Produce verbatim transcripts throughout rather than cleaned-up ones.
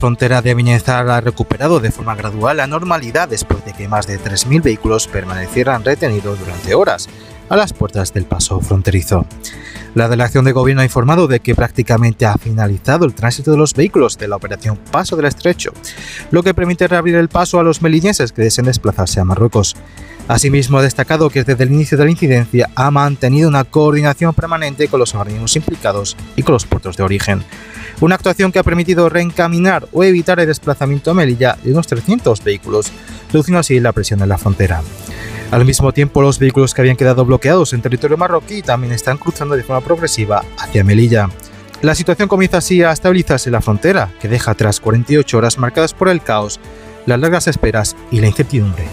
frontera de Viñezar ha recuperado de forma gradual la normalidad después de que más de tres mil vehículos permanecieran retenidos durante horas a las puertas del paso fronterizo. La delegación de gobierno ha informado de que prácticamente ha finalizado el tránsito de los vehículos de la operación Paso del Estrecho, lo que permite reabrir el paso a los melillenses que deseen desplazarse a Marruecos. Asimismo, ha destacado que desde el inicio de la incidencia ha mantenido una coordinación permanente con los organismos implicados y con los puertos de origen. Una actuación que ha permitido reencaminar o evitar el desplazamiento a Melilla de unos trescientos vehículos, reduciendo así la presión en la frontera. Al mismo tiempo, los vehículos que habían quedado bloqueados en territorio marroquí también están cruzando de forma progresiva hacia Melilla. La situación comienza así a estabilizarse en la frontera, que deja atrás cuarenta y ocho horas marcadas por el caos, las largas esperas y la incertidumbre.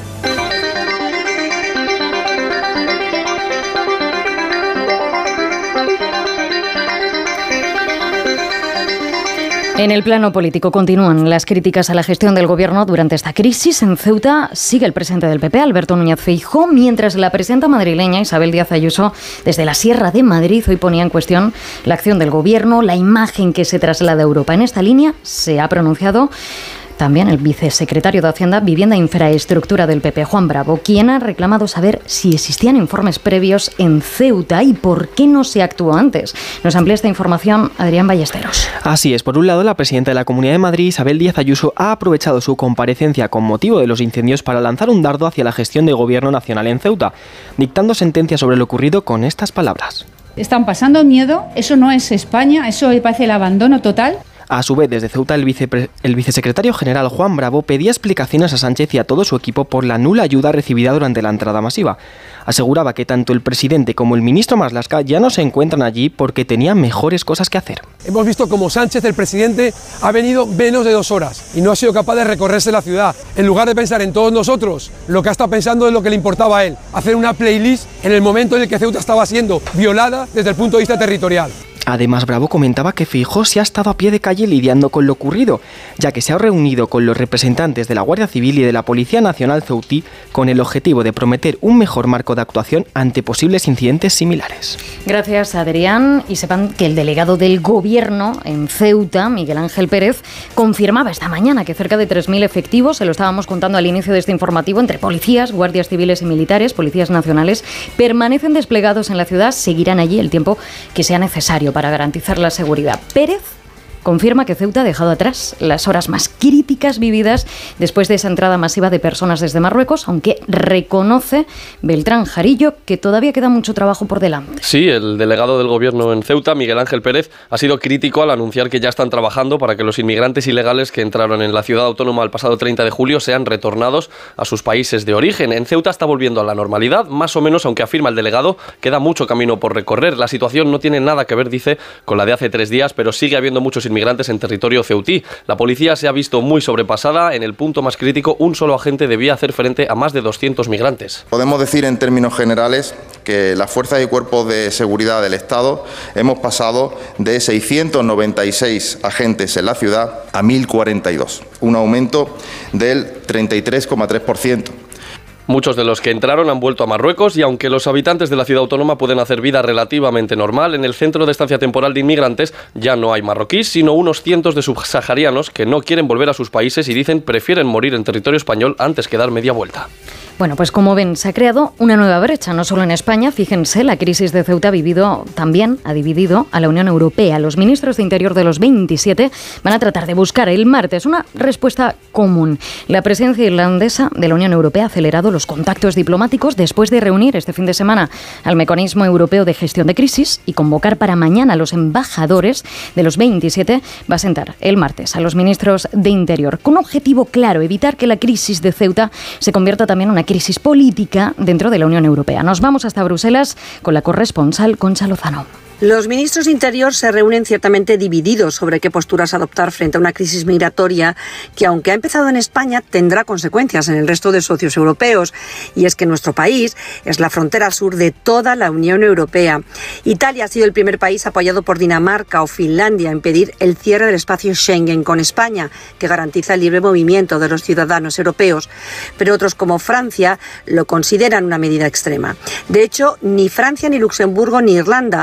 En el plano político continúan las críticas a la gestión del gobierno durante esta crisis. En Ceuta sigue el presidente del P P, Alberto Núñez Feijóo, mientras la presidenta madrileña Isabel Díaz Ayuso, desde la Sierra de Madrid, hoy ponía en cuestión la acción del gobierno, la imagen que se traslada a Europa. En esta línea se ha pronunciado también el vicesecretario de Hacienda, Vivienda e Infraestructura del P P, Juan Bravo, quien ha reclamado saber si existían informes previos en Ceuta y por qué no se actuó antes. Nos amplía esta información Adrián Ballesteros. Así es, por un lado, la presidenta de la Comunidad de Madrid, Isabel Díaz Ayuso, ha aprovechado su comparecencia con motivo de los incendios para lanzar un dardo hacia la gestión del gobierno nacional en Ceuta, dictando sentencia sobre lo ocurrido con estas palabras. Están pasando miedo, eso no es España, eso parece el abandono total. A su vez, desde Ceuta, el, vicepre- el vicesecretario general Juan Bravo pedía explicaciones a Sánchez y a todo su equipo por la nula ayuda recibida durante la entrada masiva. Aseguraba que tanto el presidente como el ministro Marlaska ya no se encuentran allí porque tenían mejores cosas que hacer. Hemos visto cómo Sánchez, el presidente, ha venido menos de dos horas y no ha sido capaz de recorrerse la ciudad. En lugar de pensar en todos nosotros, lo que ha estado pensando es lo que le importaba a él, hacer una playlist en el momento en el que Ceuta estaba siendo violada desde el punto de vista territorial. Además, Bravo comentaba que Feijóo se ha estado a pie de calle lidiando con lo ocurrido, ya que se ha reunido con los representantes de la Guardia Civil y de la Policía Nacional ceutí con el objetivo de prometer un mejor marco de actuación ante posibles incidentes similares. Gracias, Adrián. Y sepan que el delegado del Gobierno en Ceuta, Miguel Ángel Pérez, confirmaba esta mañana que cerca de tres mil efectivos, se lo estábamos contando al inicio de este informativo, entre policías, guardias civiles y militares, policías nacionales, permanecen desplegados en la ciudad, seguirán allí el tiempo que sea necesario para garantizar la seguridad. Pérez confirma que Ceuta ha dejado atrás las horas más críticas vividas después de esa entrada masiva de personas desde Marruecos, aunque reconoce Beltrán Jarillo que todavía queda mucho trabajo por delante. Sí, el delegado del gobierno en Ceuta, Miguel Ángel Pérez, ha sido crítico al anunciar que ya están trabajando para que los inmigrantes ilegales que entraron en la ciudad autónoma el pasado treinta de julio sean retornados a sus países de origen. En Ceuta está volviendo a la normalidad, más o menos, aunque afirma el delegado, queda mucho camino por recorrer. La situación no tiene nada que ver, dice, con la de hace tres días, pero sigue habiendo muchos inmigrantes inmigrantes en territorio ceutí. La policía se ha visto muy sobrepasada. En el punto más crítico, un solo agente debía hacer frente a más de doscientos migrantes. Podemos decir en términos generales que las fuerzas y cuerpos de seguridad del Estado hemos pasado de seiscientos noventa y seis agentes en la ciudad a mil cuarenta y dos, un aumento del treinta y tres coma tres por ciento. Muchos de los que entraron han vuelto a Marruecos y aunque los habitantes de la ciudad autónoma pueden hacer vida relativamente normal, en el centro de estancia temporal de inmigrantes ya no hay marroquíes, sino unos cientos de subsaharianos que no quieren volver a sus países y dicen prefieren morir en territorio español antes que dar media vuelta. Bueno, pues como ven, se ha creado una nueva brecha, no solo en España. Fíjense, la crisis de Ceuta ha vivido también, ha dividido a la Unión Europea. Los ministros de Interior de los veintisiete van a tratar de buscar el martes una respuesta común. La presidencia irlandesa de la Unión Europea ha acelerado los contactos diplomáticos después de reunir este fin de semana al Mecanismo Europeo de Gestión de Crisis y convocar para mañana a los embajadores de los veintisiete. Va a sentar el martes a los ministros de Interior con un objetivo claro: evitar que la crisis de Ceuta se convierta también en una crisis política dentro de la Unión Europea. Nos vamos hasta Bruselas con la corresponsal Concha Lozano. Los ministros de Interior se reúnen ciertamente divididos sobre qué posturas adoptar frente a una crisis migratoria que, aunque ha empezado en España, tendrá consecuencias en el resto de socios europeos. Y es que nuestro país es la frontera sur de toda la Unión Europea. Italia ha sido el primer país apoyado por Dinamarca o Finlandia en pedir el cierre del espacio Schengen con España, que garantiza el libre movimiento de los ciudadanos europeos. Pero otros, como Francia, lo consideran una medida extrema. De hecho, ni Francia, ni Luxemburgo, ni Irlanda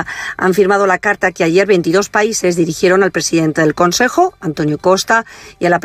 han firmado la carta que ayer veintidós países dirigieron al presidente del Consejo, Antonio Costa, y a la